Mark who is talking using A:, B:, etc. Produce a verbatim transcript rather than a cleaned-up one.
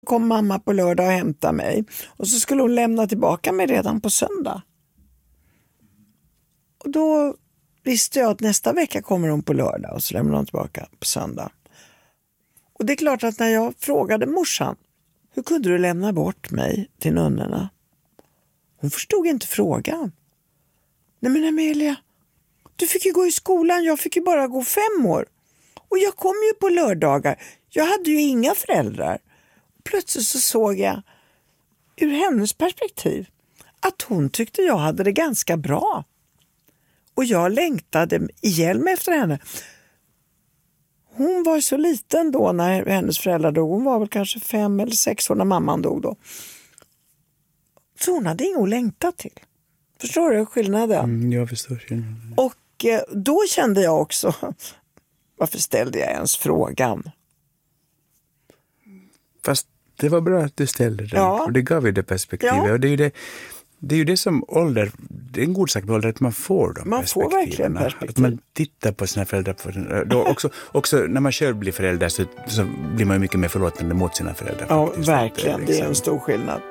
A: Kom mamma på lördag och hämta mig. Och så skulle hon lämna tillbaka mig redan på söndag. Och då visste jag att nästa vecka kommer hon på lördag och så lämnar hon tillbaka på söndag. Och det är klart att när jag frågade morsan, hur kunde du lämna bort mig till nunnorna? Hon förstod inte frågan. Nej men Amelia, du fick ju gå i skolan, jag fick ju bara gå fem år. Och jag kom ju på lördagar, jag hade ju inga föräldrar. Plötsligt så såg jag ur hennes perspektiv att hon tyckte jag hade det ganska bra. Och jag längtade ihjäl mig efter henne. Hon var så liten då när hennes föräldrar dog. Hon var väl kanske fem eller sex år när mamman dog då. Så hon hade inget att längta till. Förstår du skillnaden?
B: Mm, jag förstår skillnaden.
A: Och eh, då kände jag också, varför ställde jag ens frågan?
B: Fast det var bra att du ställde den.
A: Ja.
B: Och det gav ju det perspektivet.
A: Ja.
B: Och det är ju det, det är ju det som ålder, det är en god sak med ålder att man får de
A: Man får verkligen
B: perspektiven.
A: perspektiv.
B: Att man tittar på sina föräldrar. På, då också, också när man själv blir förälder så, så blir man ju mycket mer förlåtande mot sina föräldrar.
A: Ja,
B: faktiskt.
A: verkligen.
B: Det är,
A: Det är
B: liksom,
A: en stor skillnad.